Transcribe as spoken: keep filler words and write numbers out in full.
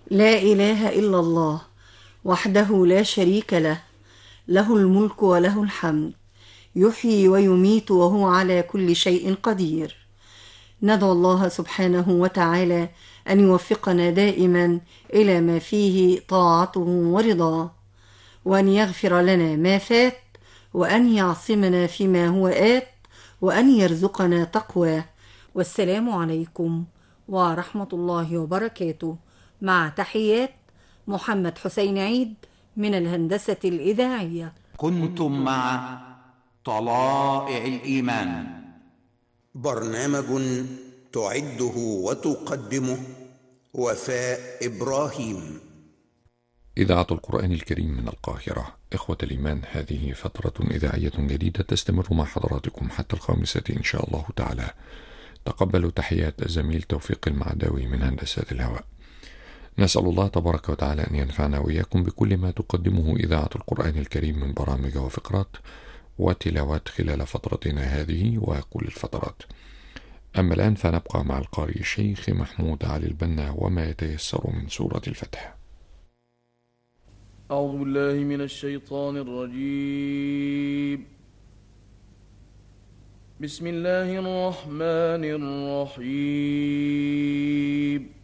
لا إله إلا الله وحده لا شريك له، له الملك وله الحمد، يحيي ويميت وهو على كل شيء قدير. ندعو الله سبحانه وتعالى أن يوفقنا دائما إلى ما فيه طاعته ورضاه، وأن يغفر لنا ما فات، وأن يعصمنا فيما هو آت، وأن يرزقنا تقواه. والسلام عليكم ورحمة الله وبركاته، مع تحيات محمد حسين عيد من الهندسة الإذاعية. كنتم مع طلائع الإيمان، برنامج تعده وتقدمه وفاء إبراهيم. إذاعة القرآن الكريم من القاهرة. إخوة الإيمان، هذه فترة إذاعية جديدة تستمر مع حضراتكم حتى الخامسة إن شاء الله تعالى. تقبلوا تحيات الزميل توفيق المعداوي من هندسة الهواء. نسأل الله تبارك وتعالى أن ينفعنا وإياكم بكل ما تقدمه إذاعة القرآن الكريم من برامج وفقرات وتلاوات خلال فترتنا هذه وكل الفترات. أما الآن فنبقى مع القارئ الشيخ محمود علي البنا وما يتيسر من سورة الفتح. أعوذ بالله من الشيطان الرجيم. بسم الله الرحمن الرحيم.